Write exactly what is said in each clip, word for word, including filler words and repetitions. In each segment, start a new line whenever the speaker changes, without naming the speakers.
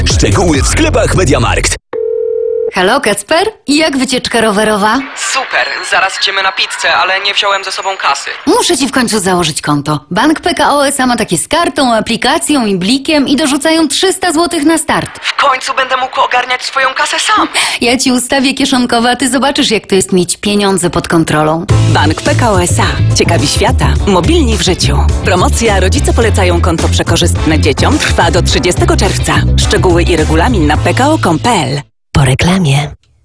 Szczegóły w sklepach MediaMarkt.
Halo, Kacper? I jak wycieczka rowerowa?
Super, zaraz idziemy na pizzę, ale nie wziąłem ze sobą kasy.
Muszę ci w końcu założyć konto. Bank P K O S A ma takie z kartą, aplikacją i blikiem i dorzucają trzysta złotych na start.
W końcu będę mógł ogarniać swoją kasę sam.
Ja ci ustawię kieszonkowe, a ty zobaczysz, jak to jest mieć pieniądze pod kontrolą.
Bank P K O S A. Ciekawi świata. Mobilni w życiu. Promocja Rodzice polecają konto przekorzystne dzieciom trwa do trzydziestego czerwca. Szczegóły i regulamin na p k o kropka com kropka p l. Po reklamie.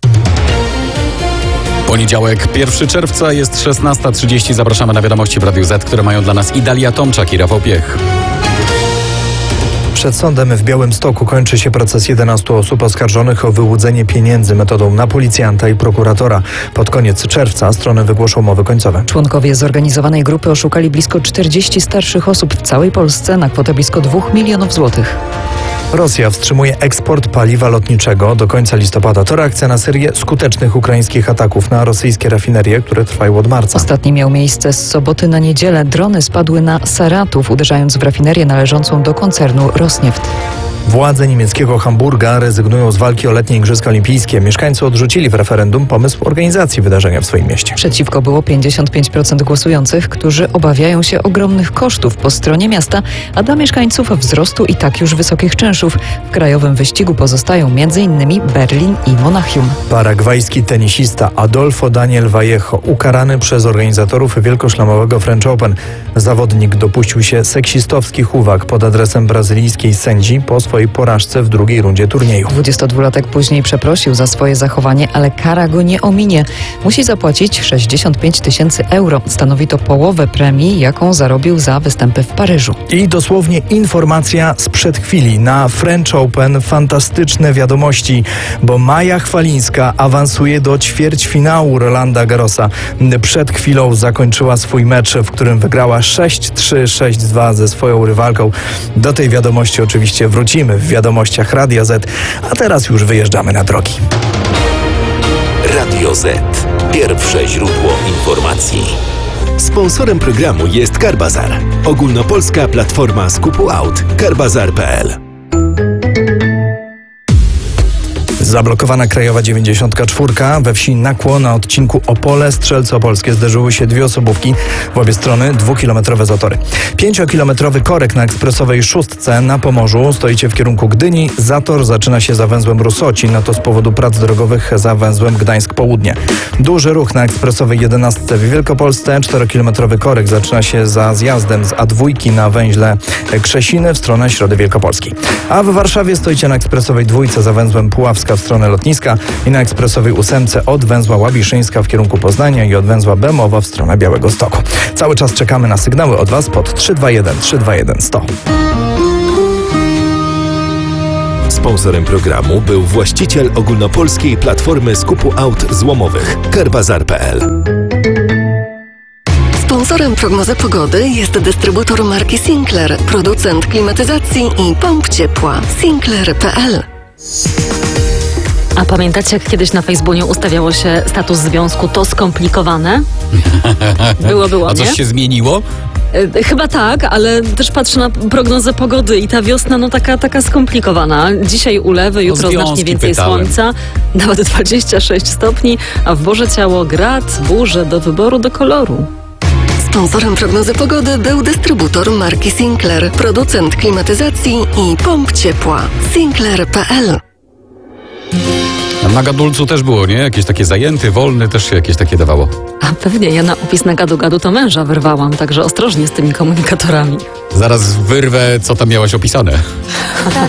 Poniedziałek, pierwszego czerwca, jest szesnasta trzydzieści. Zapraszamy na wiadomości w Radiu Z, które mają dla nas i Dalia Tomczak i Rafał Piech.
Przed sądem w Białymstoku kończy się proces jedenastu osób oskarżonych o wyłudzenie pieniędzy metodą na policjanta i prokuratora. Pod koniec czerwca strony wygłoszą umowy końcowe.
Członkowie zorganizowanej grupy oszukali blisko czterdziestu starszych osób w całej Polsce na kwotę blisko dwóch milionów złotych.
Rosja wstrzymuje eksport paliwa lotniczego do końca listopada. To reakcja na serię skutecznych ukraińskich ataków na rosyjskie rafinerie, które trwają od marca.
Ostatni miał miejsce z soboty na niedzielę. Drony spadły na Saratów, uderzając w rafinerię należącą do koncernu Rosneft.
Władze niemieckiego Hamburga rezygnują z walki o letnie Igrzyska Olimpijskie. Mieszkańcy odrzucili w referendum pomysł organizacji wydarzenia w swoim mieście.
Przeciwko było pięćdziesiąt pięć procent głosujących, którzy obawiają się ogromnych kosztów po stronie miasta, a dla mieszkańców wzrostu i tak już wysokich czynszów. W krajowym wyścigu pozostają między innymi Berlin i Monachium.
Paragwajski tenisista Adolfo Daniel Vallejo ukarany przez organizatorów wielkoszlemowego French Open. Zawodnik dopuścił się seksistowskich uwag pod adresem brazylijskiej sędzi po swojej porażce w drugiej rundzie turnieju.
dwudziestodwulatek później przeprosił za swoje zachowanie, ale kara go nie ominie. Musi zapłacić sześćdziesiąt pięć tysięcy euro. Stanowi to połowę premii, jaką zarobił za występy w Paryżu.
I dosłownie informacja sprzed chwili. Na French Open fantastyczne wiadomości, bo Maja Chwalińska awansuje do ćwierćfinału Rolanda Garrosa. Przed chwilą zakończyła swój mecz, w którym wygrała sześć trzy, sześć dwa ze swoją rywalką. Do tej wiadomości oczywiście wrócimy w wiadomościach Radia Z, a teraz już wyjeżdżamy na drogi.
Radio Z. Pierwsze źródło informacji. Sponsorem programu jest Carbazar. Ogólnopolska platforma skupu aut. carbazar kropka p l.
Zablokowana krajowa dziewięćdziesiąt cztery. We wsi Nakło na odcinku Opole Strzelce Opolskie zderzyły się dwie osobówki. W obie strony dwukilometrowe zatory. Pięciokilometrowy korek na ekspresowej szóstce na Pomorzu. Stoicie w kierunku Gdyni. Zator zaczyna się za węzłem Rusocin, a to z powodu prac drogowych za węzłem Gdańsk Południe. Duży ruch na ekspresowej jedenastce w Wielkopolsce. Czterokilometrowy korek zaczyna się za zjazdem z A dwa na węźle Krzesiny w stronę Środy Wielkopolskiej. A w Warszawie stoicie na ekspresowej dwójce za węzłem Puławska w stronę lotniska i na ekspresowej ósemce od węzła Łabiszyńska w kierunku Poznania i od węzła Bemowa w stronę Białegostoku. Cały czas czekamy na sygnały od Was pod trzy dwa jeden trzy dwa jeden sto.
Sponsorem programu był właściciel ogólnopolskiej platformy skupu aut złomowych carbazar kropka p l.
Sponsorem prognozy pogody jest dystrybutor marki Sinclair, producent klimatyzacji i pomp ciepła. Sinclair kropka p l.
A pamiętacie, jak kiedyś na Facebooku ustawiało się status związku to skomplikowane? Było, było,
A coś
nie?
się zmieniło?
E, Chyba tak, ale też patrzę na prognozę pogody i ta wiosna no taka, taka skomplikowana. Dzisiaj ulewy, jutro
związki
znacznie więcej
pytałem.
słońca, nawet dwadzieścia sześć stopni, a w Boże Ciało grad, burze do wyboru, do koloru.
Sponsorem prognozy pogody był dystrybutor marki Sinclair, producent klimatyzacji i pomp ciepła. Sinclair kropka p l.
Na Gadulcu też było, nie? Jakieś takie zajęty, wolny, też się jakieś takie dawało.
A pewnie, ja na opis na gadu-gadu to męża wyrwałam, także ostrożnie z tymi komunikatorami.
Zaraz wyrwę, co tam miałaś opisane.